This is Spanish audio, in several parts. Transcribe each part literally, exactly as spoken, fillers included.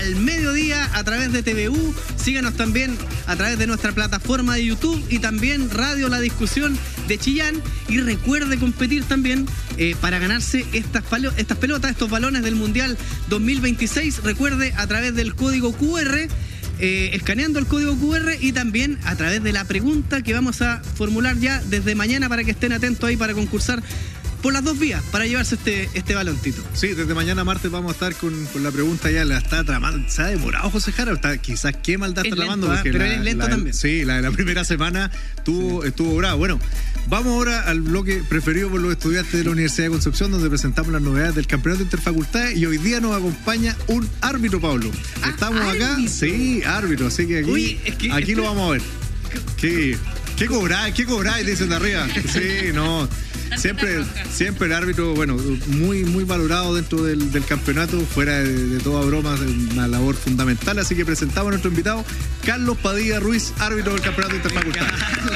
al mediodía a través de T V U. Síganos también a través de nuestra plataforma de YouTube y también Radio La Discusión de Chillán. Y recuerde competir también eh, para ganarse estas, palo- estas pelotas, estos balones del Mundial dos mil veintiséis. Recuerde a través del código Q R. Eh, escaneando el código Q R y también a través de la pregunta que vamos a formular ya desde mañana para que estén atentos ahí para concursar por las dos vías para llevarse este, este baloncito. Sí, desde mañana martes vamos a estar con, con la pregunta, ya la está tramando. Se ha demorado José Jara, está, quizás qué maldad es está lento, tramando. ¿eh? Pero la, es lento la, también. Sí, la de la primera semana tuvo, sí. estuvo bravo. Bueno, vamos ahora al bloque preferido por los estudiantes de la Universidad de Concepción, donde presentamos las novedades del campeonato interfacultades y hoy día nos acompaña un árbitro, Pablo. Ah, Estamos árbitro. acá, sí, árbitro, así que aquí, Uy, es que aquí este... lo vamos a ver. ¿Qué, qué cobráis? ¿Qué cobráis? Dicen de arriba. Sí, no. Siempre, siempre el árbitro, bueno, muy, muy valorado dentro del, del campeonato, fuera de, de toda broma, una labor fundamental. Así que presentamos a nuestro invitado, Carlos Padilla Ruiz, árbitro del campeonato interfacultades.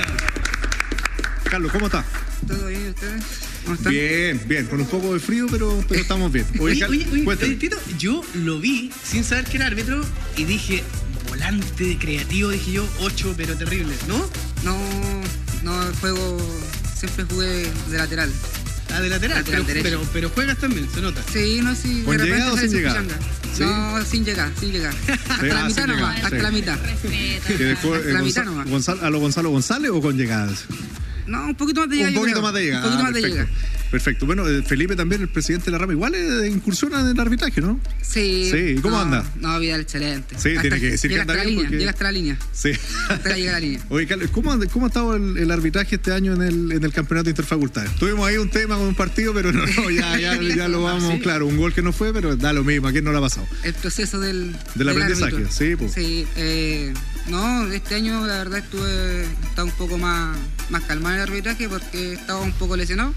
Carlos, ¿cómo está? ¿Todo bien, ustedes? ¿Cómo están? Bien, bien, con un poco de frío, pero, pero estamos bien. Oye, oye, Carlos, oye, oye Tito, yo lo vi sin saber que era árbitro y dije, volante de creativo, dije yo, ocho, pero terrible, ¿no? No, no, juego, siempre jugué de lateral. Ah, de lateral, lateral pero, pero, pero juegas también, se nota. Sí, no, sí. ¿Con llegada o sin llegar? ¿Sí? No, sin llegar, sin llegar. Hasta sí, la ah, mitad nomás, llegar, hasta sí. la mitad. Después, hasta la mitad nomás. Gonzalo, ¿A lo Gonzalo González o con llegadas? No, un poquito más de llegada. Un poquito más de llegada. Un poquito ah, más de llegada. Perfecto. Bueno, Felipe también, el presidente de la rama, igual eh, incursiona en el arbitraje, ¿no? Sí. Sí, ¿cómo no, anda? No, vida excelente. Sí, hasta tiene que decir que anda bien. Línea, porque... Llega hasta la línea. Sí. Hasta llega la línea. Oye, Carlos, ¿cómo, cómo ha estado el, el arbitraje este año en el, en el campeonato interfacultades? Tuvimos ahí un tema con un partido, pero no, no ya, ya, ya lo vamos, ¿sí? Claro, un gol que no fue, pero da lo mismo, ¿a quién no lo ha pasado? El proceso del, del, del aprendizaje, árbitro. sí, pues. Sí, eh, no, este año la verdad estuve, estaba un poco más, más calmado en el arbitraje porque estaba un poco lesionado.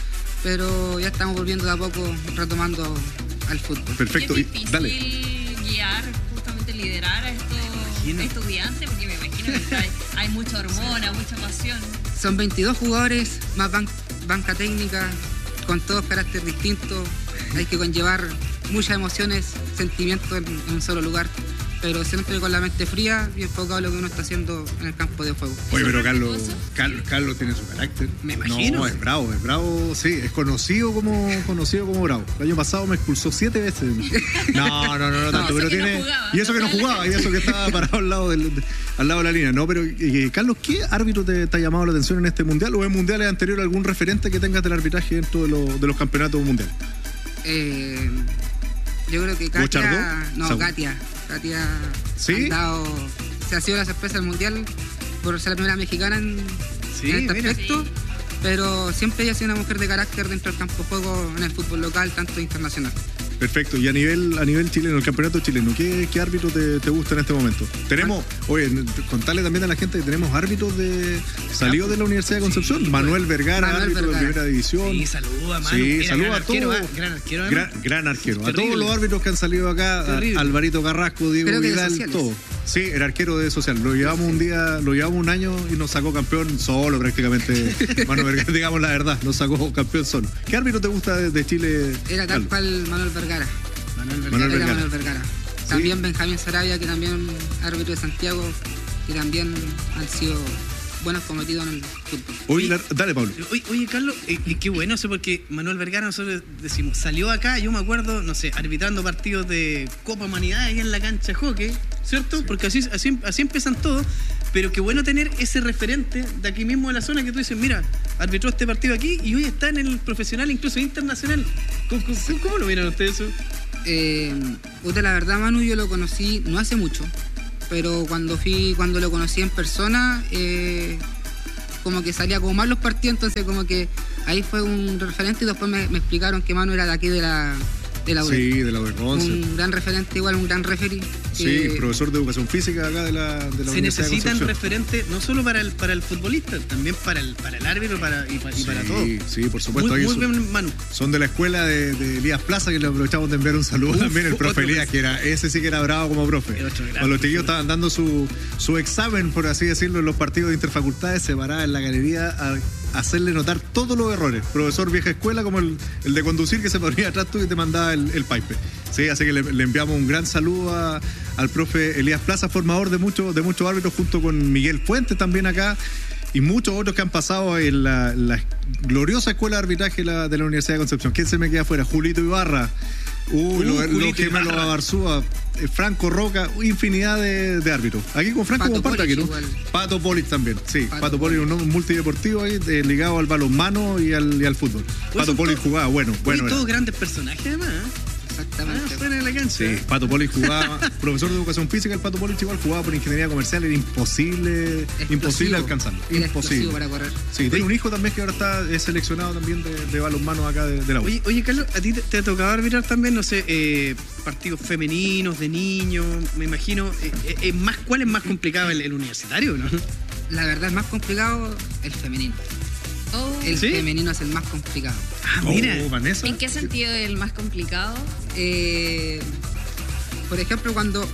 Pero ya estamos volviendo de a poco, retomando al fútbol. Perfecto, es difícil dale. guiar, justamente liderar a estos estudiantes, porque me imagino que hay, hay mucha hormona, mucha pasión. Son veintidós jugadores, más ban- banca técnica, con todos caracteres distintos. Hay que conllevar muchas emociones, sentimientos en, en un solo lugar. Pero siempre con la mente fría y enfocado en lo que uno está haciendo en el campo de juego. Oye, pero Carlos, Carlos, Carlos tiene su carácter. Me imagino. No, es bravo, es bravo, sí, es conocido como conocido como bravo. El año pasado me expulsó siete veces. No, no, no, no tanto, no, pero tiene. No jugaba, y eso no que no jugaba, y eso que estaba parado al lado, del, al lado de la línea. No, pero eh, Carlos, ¿qué árbitro te, te ha llamado la atención en este mundial? ¿O en mundiales anteriores algún referente que tengas del arbitraje dentro de, lo, de los campeonatos mundiales? Eh, yo creo que Katia. ¿Buchardó? No, Saúl. Katia. Katia ¿Sí? ha dado, se ha sido la sorpresa del mundial por ser la primera mexicana en, sí, en este mira, aspecto, sí. Pero siempre ella ha sido una mujer de carácter dentro del campo de juego en el fútbol local, tanto internacional. Perfecto, y a nivel a nivel chileno, el campeonato chileno, ¿qué, qué árbitro te, te gusta en este momento? Tenemos, oye, contarle también a la gente que tenemos árbitros de salidos de la Universidad de Concepción, sí, Manuel Vergara, Manuel árbitro Vergara. de primera división. Sí, saluda, Manu. Sí, Era saluda a todos. Arquero, gran arquero. Gran, gran arquero. Terrible. A todos los árbitros que han salido acá, a Alvarito Carrasco, Diego Creo que Vidal, todo. Sí, era arquero de social. Lo llevamos un día, lo llevamos un año y nos sacó campeón solo prácticamente. Manuel Vergara, digamos la verdad, nos sacó campeón solo. ¿Qué árbitro te gusta de, de Chile? Era tal cual Manuel Vergara. Manuel Vergara. Manuel Vergara. Manuel Vergara. ¿Sí? También Benjamín Sarabia, que también árbitro de Santiago, que también han sido buenos cometidos en el fútbol. Oye, la, dale, Pablo. Oye, oye Carlos, eh, eh, qué bueno eso, porque Manuel Vergara, nosotros decimos, salió acá, yo me acuerdo, no sé, arbitrando partidos de Copa Humanidad ahí en la cancha de hockey, ¿cierto? Sí. Porque así, así, así empiezan todos, pero qué bueno tener ese referente de aquí mismo de la zona que tú dices, mira, arbitró este partido aquí y hoy está en el profesional, incluso internacional. ¿Cómo, cómo, cómo lo vieron ustedes eso? Eh, usted, la verdad, Manu, yo lo conocí no hace mucho, pero cuando fui, cuando lo conocí en persona, eh, como que salía como mal los partidos, entonces como que ahí fue un referente y después me, me explicaron que Manu era de aquí de la de la U D. Sí, de la U D once. Un gran referente, igual un gran referee. Sí, profesor de educación física acá de la, de la se Universidad necesitan de referentes no solo para el para el futbolista, también para el para el árbitro para, y, para, y sí, para todo. Sí, por supuesto. Muy, muy son, bien, Manu. Son de la escuela de, de Elías Plaza, que le aprovechamos de enviar un saludo Uf, también, el profe Elías, que era ese sí que era bravo como profe. Cuando los chiquillos estaban dando su, su examen, por así decirlo, en los partidos de interfacultades, se paraba en la galería a hacerle notar todos los errores. Profesor vieja escuela, como el, el de conducir, que se ponía atrás tú y te mandaba el, el pipe. Sí, así que le, le enviamos un gran saludo a, al profe Elías Plaza, formador de muchos de muchos árbitros, junto con Miguel Fuentes también acá, y muchos otros que han pasado en la, la gloriosa escuela de arbitraje de la, de la Universidad de Concepción. ¿Quién se me queda afuera? Julito Ibarra. Uy, Uh, los lo Julito gemelos Ibarra. Barzúa, eh, Franco Roca, infinidad de, de árbitros. Aquí con Franco Pato comparte aquí, Polich ¿no? igual. Pato Polich también, sí. Pato, Pato Polich, un nombre multideportivo ahí, eh, ligado al balonmano y al, y al fútbol. Pato son Polich todos- jugaba, bueno, bueno. Oye, era. todos grandes personajes, además. ¿eh? Ah, Exactamente. fuera de la cancha. Sí, Pato Polich jugaba, profesor de educación física, el Pato Polich igual jugaba por ingeniería comercial, era imposible, Explosivo. imposible alcanzarlo. Era Imposible. explosivo para correr. Sí, tiene un hijo también que ahora está eh, seleccionado también de, de balonmano acá de, de la U. Oye, oye, Carlos, ¿a ti te, te ha tocado arbitrar también, no sé, eh, partidos femeninos, de niños? Me imagino, eh, eh, es más, ¿cuál es más complicado, el, el universitario, no? La verdad es más complicado el femenino. Oh, El ¿Sí? femenino es el más complicado. Ah, Oh, mira. Vanessa. ¿En qué sentido es el más complicado? Eh, por ejemplo, cuando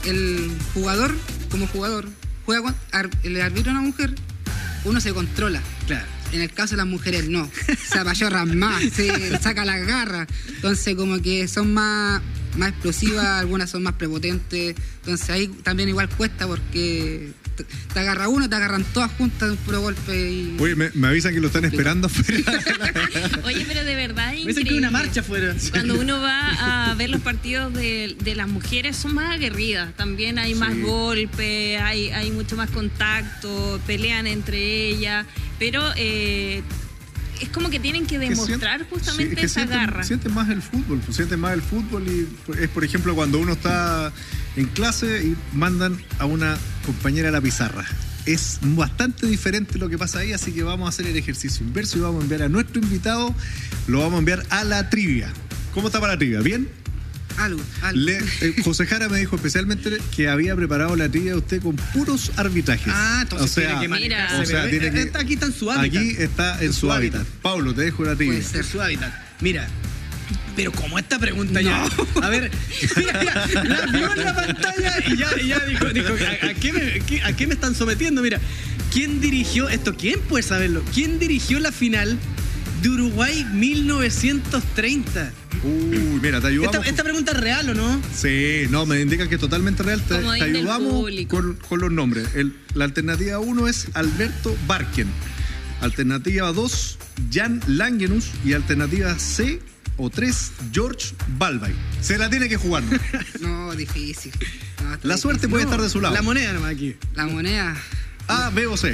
el jugador, como jugador, juega con ar- el árbitro una mujer, uno se controla. Claro. En el caso de las mujeres no, se apachorran más, se saca las garras, entonces como que son más, más explosivas, algunas son más prepotentes, entonces ahí también igual cuesta porque te, te agarra uno, te agarran todas juntas de un puro golpe y... Oye, me, me avisan que lo están esperando afuera. Oye, pero de verdad es Me dicen que hay increíble. una marcha afuera. Cuando uno va a ver los partidos de, de las mujeres, son más aguerridas. También hay más Sí. golpes, hay, hay mucho más contacto, pelean entre ellas. Pero eh, es como que tienen que Que demostrar sient- justamente sí, es que esa sienten, garra. sienten más el fútbol, pues, sienten más el fútbol y es, por ejemplo, cuando uno está en clase y mandan a una compañera a la pizarra. Es bastante diferente lo que pasa ahí, así que vamos a hacer el ejercicio inverso y vamos a enviar a nuestro invitado, lo vamos a enviar a la trivia. ¿Cómo está para la trivia? ¿Bien? Algo, algo. Le- eh, José Jara me dijo especialmente que había preparado la trivia de usted con puros arbitrajes. Ah, entonces o sea, tiene que manejarse. o sea, pero, tiene eh, que- está- aquí está en su hábitat. Aquí está en su hábitat. Pablo, te dejo la trivia. Puede ser. En su hábitat. Mira. Pero como esta pregunta ya. A ver, mira, mira, la vio en la pantalla y ya, y ya dijo, dijo ¿a, a qué me, qué- ¿a qué me están sometiendo? Mira, ¿quién dirigió esto? ¿Quién puede saberlo? ¿Quién dirigió la final de Uruguay mil novecientos treinta? Uy, mira, te ayudamos. Esta, esta pregunta es real, ¿o no? Sí, no, me indica que es totalmente real. Te, Comodín te del ayudamos público. con, con los nombres. El- la alternativa uno es Alberto Barken. Alternativa dos, Jan Langenus. Y alternativa C o tres, George Balbay. Se la tiene que jugar, ¿no? No, difícil. No, está La suerte difícil. puede No, estar de su lado. La moneda nomás aquí. La moneda, A, B o C.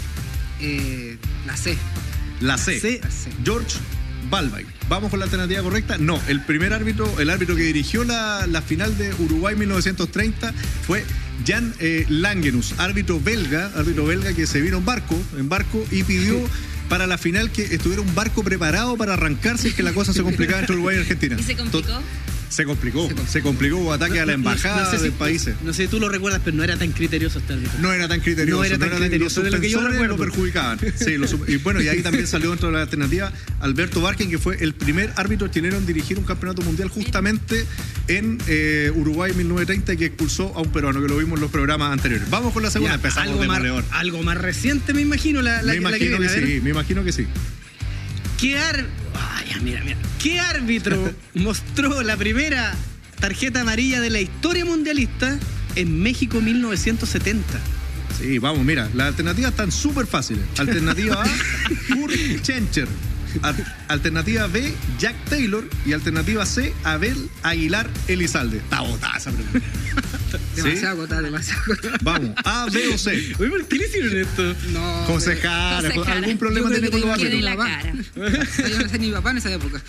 eh, la C. La C. C. La C. George Balbay. ¿Vamos con la alternativa correcta? No, el primer árbitro, el árbitro que dirigió la, la final de Uruguay mil novecientos treinta fue Jan eh, Langenus, árbitro belga, árbitro belga que se vino en barco, en barco y pidió para la final que estuviera un barco preparado para arrancarse y que la cosa se complicaba entre Uruguay y Argentina. ¿Y se complicó? To- Se complicó, Se complicó. se complicó, hubo ataque a la embajada sé si- de países. No sé si tú lo recuerdas, pero no era tan criterioso este árbitro. No era tan criterioso, No era tan criterioso, los de lo que yo suspensores lo recuerdo. perjudicaban. Sí, los sup- y bueno, y ahí también salió dentro de la alternativa Alberto Barken, que fue el primer árbitro chileno en dirigir un campeonato mundial justamente en eh, Uruguay mil novecientos treinta, que expulsó a un peruano, que lo vimos en los programas anteriores. Vamos con la segunda, Ya, empezamos algo, de más, moledor. algo más reciente, me imagino, la, la, Me la que imagino viene. que A ver, sí, me imagino que sí. ¿Qué, ar... Ay, ya, mira, mira. ¿Qué árbitro mostró la primera tarjeta amarilla de la historia mundialista en México mil novecientos setenta? Sí, vamos, mira, las alternativas están súper fáciles. Alternativa A, Kurt Schencher. Al- alternativa B, Jack Taylor. Y alternativa C, Abel Aguilar Elizalde. Está botada esa pregunta. ¿Sí? Demasiado acotada, demasiado acotada. Vamos, A, B o C. Oye, ¿por qué le hicieron esto? No. José pero- Jara, José Jara. ¿algún problema Yo tiene creo con que los tiene Quiere árbitros? la cara. Yo no sé ni mi papá en esa época.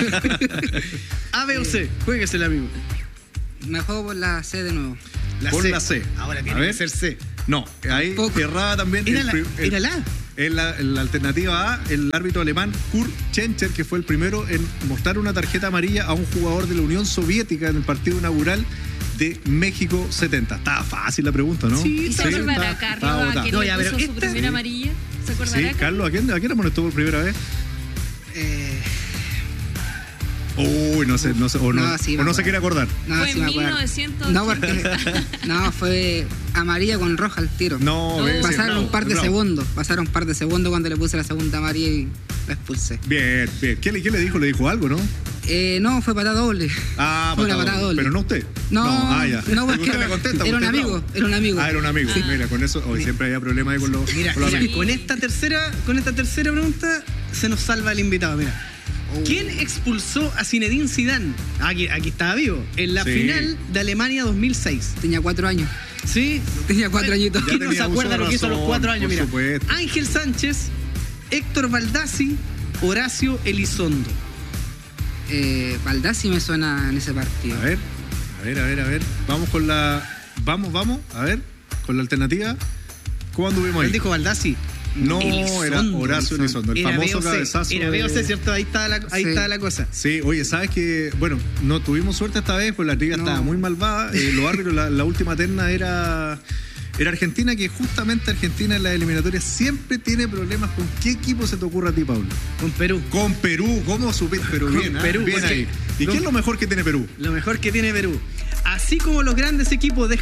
A, B o C. Juéguesela, amigo. Me juego por la C de nuevo. La Por C. la C. Ahora A tiene ver. que ser C. No, ahí Tampoco. erraba también. Era el la, pri- el- era la A. En la, en la alternativa A, el árbitro alemán Kurt Schencher, que fue el primero en mostrar una tarjeta amarilla a un jugador de la Unión Soviética en el partido inaugural de México setenta. Estaba fácil la pregunta, ¿no? Sí, ¿Y se Sí, acordará está- Carlos estaba a botada. quién No, le ya, pero puso su esta- primera amarilla? ¿Se acordará? Sí, Carlos, ¿a quién, ¿a quién amonestó por primera vez? Eh, Uy, no sé, no sé, o no, No, sí, o me no se acuerdo. quiere acordar. No, Fue sí en me acuerdo. mil novecientos No, porque, no, fue amarilla con roja al tiro. No, No. ve, sí, Pasaron bravo, un par de bravo. segundos. Pasaron un par de segundos cuando le puse la segunda amarilla y la expulsé. Bien, bien. ¿Qué le, qué le dijo? Le dijo algo, ¿no? Eh, no, fue patada doble. Ah, Fue una patada patada doble. doble. Pero no usted. No, ah, ya. no, porque Usted era, me contesta, era un usted es amigo, bravo. era un amigo. Ah, era un amigo. Sí. Mira, con eso hoy siempre había problemas ahí con los, Mira, con los mira, amigos. con esta tercera, con esta tercera pregunta se nos salva el invitado. Mira, Oh. ¿quién expulsó a Zinedine Zidane? Aquí, aquí estaba vivo. En la Sí. final de Alemania dos mil seis. Tenía cuatro años. ¿Sí? Tenía cuatro añitos. Ya ¿Quién no se tenía uso acuerda de lo que hizo a los razón, cuatro años? por Mira, supuesto. Ángel Sánchez, Héctor Baldassi, Horacio Elizondo. Eh, Baldassi me suena en ese partido. A ver, a ver, a ver, a ver. Vamos con la. Vamos, vamos, a ver, con la alternativa. ¿Cómo anduvimos ahí? Él dijo Baldassi. No, Elizondo, era Horacio Elizondo, el Era famoso B O C, cabezazo. Era de- B O C, ¿cierto? Ahí está la, ahí Sí. está la cosa. Sí, oye, ¿sabes que Bueno, no tuvimos suerte esta vez, pues la trivia No. estaba muy malvada. Eh, los árbitros, la, la última terna era. Era Argentina, que justamente Argentina en la eliminatoria siempre tiene problemas con qué equipo se te ocurre a ti, Pablo. Con Perú. Con Perú, ¿cómo supiste? Pero Con bien, ¿ah? Perú, bien porque ahí. ¿Y lo- qué es lo mejor que tiene Perú? Lo mejor que tiene Perú. Así como los grandes equipos dejan